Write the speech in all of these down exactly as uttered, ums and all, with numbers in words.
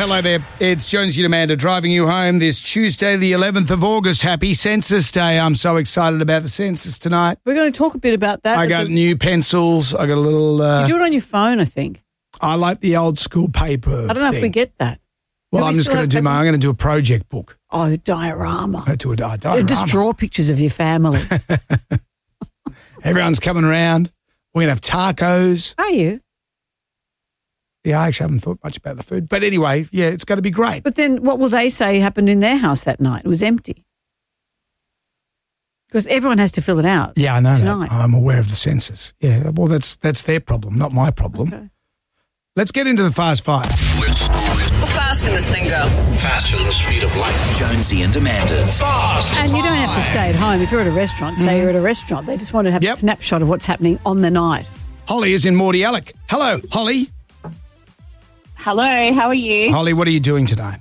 hello there. It's Jonesy and Amanda driving you home this Tuesday, the eleventh of August. Happy Census Day. I'm so excited about the census tonight. We're going to talk a bit about that. I got the, new pencils. I got a little... Uh, you do it on your phone, I think. I like the old school paper I don't know thing. if we get that. Well, Do we I'm just still going to have do my... paper? I'm going to do a project book. Oh, diorama. I'm going to do a di- diorama. Just draw pictures of your family. Everyone's coming around. We're going to have tacos. Are you? Yeah, I actually haven't thought much about the food. But anyway, yeah, it's going to be great. But then what will they say happened in their house that night? It was empty. Because everyone has to fill it out. Yeah, I know tonight. that. I'm aware of the census. Yeah, well, that's that's their problem, not my problem. Okay. Let's get into the Fast Five. How fast can this thing go? Faster than the speed of light. Jonesy and Amanda's. Fast. And you don't have to stay at home. If you're at a restaurant, say you're at a restaurant, they just want to have Yep. a snapshot of what's happening on the night. Holly is in Morty Alec. Hello, Holly. Hello, how are you? Holly, what are you doing tonight?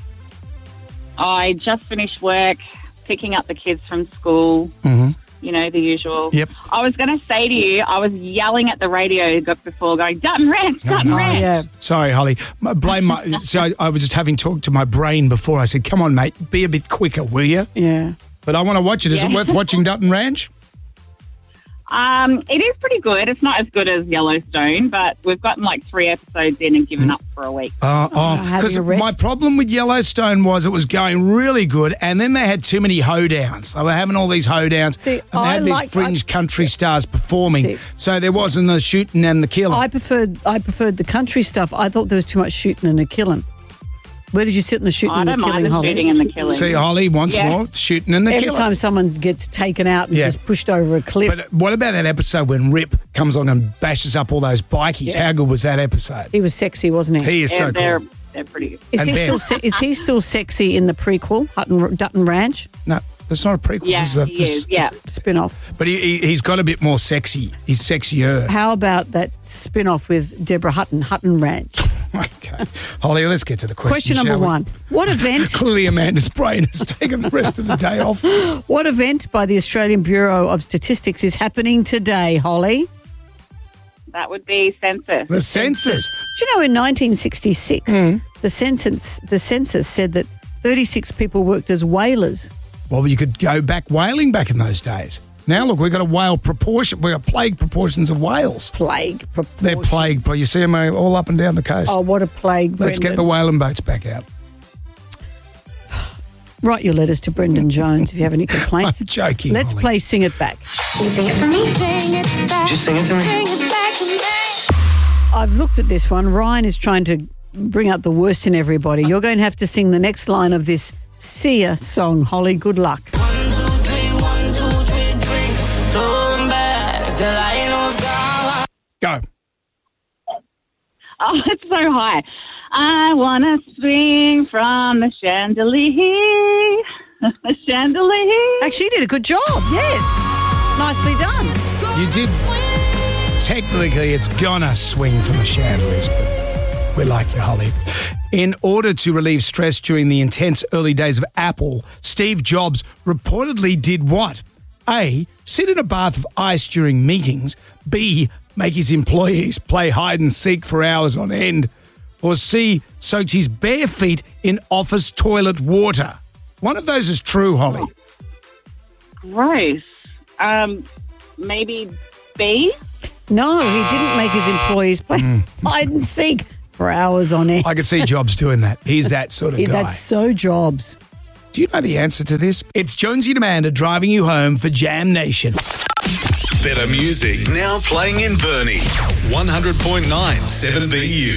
I just finished work, picking up the kids from school. Mm-hmm. You know, the usual. Yep. I was going to say to you, I was yelling at the radio before going, Dutton Ranch, Dutton no. Ranch. Oh, yeah. Sorry, Holly. My- Blame my. so I, I was just having talked to my brain before. I said, "Come on, mate, be a bit quicker, will you?" Yeah. But I want to watch it. Is it Yeah. worth watching Dutton Ranch? Um, it is pretty good. It's not as good as Yellowstone, but we've gotten like three episodes in and given up for a week. Uh, oh, having because a rest. my problem with Yellowstone was it was going really good, and then they had too many hoedowns. They were having all these hoedowns, See, and they I had these like- fringe I- country stars performing. See. So there wasn't the shooting and the killing. I preferred I preferred the country stuff. I thought there was too much shooting and a killing. Where did you sit in the shooting I and the don't mind killing, the Holly? shooting and the killing. See, Holly wants Yeah. more shooting and the Every killing. time someone gets taken out and Yeah. just pushed over a cliff. But what about that episode when Rip comes on and bashes up all those bikies? Yeah. How good was that episode? he was sexy, wasn't he? He is Yeah, so they're, cool. they're pretty good. Is And he Ben. still se- is he still sexy in the prequel, Hutton, Dutton Ranch No, that's not a prequel. Yeah, This is a- he this- is, yeah. spin-off? But he, he, he's got a bit more sexy. He's sexier. How about that spin-off with Deborah Hutton, Hutton Ranch? Okay. Holly, let's get to the question. Question number shall we? one. What event Clearly Amanda's brain has taken the rest of the day off. What event by the Australian Bureau of Statistics is happening today, Holly? That would be census. The census. Do you know in nineteen sixty-six, Mm. the census the census said that thirty-six people worked as whalers. Well, you could go back whaling back in those days. Now, look, we've got a whale proportion. We've got plague proportions of whales. Plague They're proportions. plague, but you see them all up and down the coast. Oh, what a plague, Let's get the Brendan. whaling boats back out. Write your letters to Brendan Jones if you have any complaints. I'm joking, Let's Holly. play Sing It Back. Sing it for me. Sing it back. Just sing it to me. Sing it back to me. I've looked at this one. Ryan is trying to bring out the worst in everybody. You're going to have to sing the next line of this Sia song, Holly. Good luck. One, two, three, one, two, three, three. Turn back till I know God. Go. Oh, it's so high. I want to swing from the chandelier. The chandelier. Actually, you did a good job. Yes. Nicely done. You did. Technically, it's gonna swing from the chandeliers, but we like you, Holly. In order to relieve stress during the intense early days of Apple, Steve Jobs reportedly did what? A, sit in a bath of ice during meetings. B, make his employees play hide and seek for hours on end. Or C, soaked his bare feet in office toilet water. One of those is true, Holly. Gross. Um, maybe B? No, he didn't make his employees play Mm. hide and seek for hours on end. I could see Jobs doing that. He's that sort of Yeah, guy. that's so Jobs. Do you know the answer to this? It's Jonesy and Amanda driving you home for Jam Nation. Better music now playing in Burnie. one hundred point nine seven B U.